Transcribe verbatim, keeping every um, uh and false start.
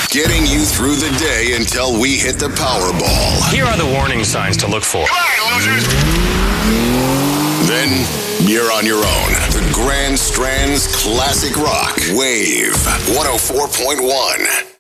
getting you through the day until we hit the Powerball. Here are the warning signs to look for. Come on, losers. Then you're on your own. The Grand Strand's Classic Rock Wave one oh four point one.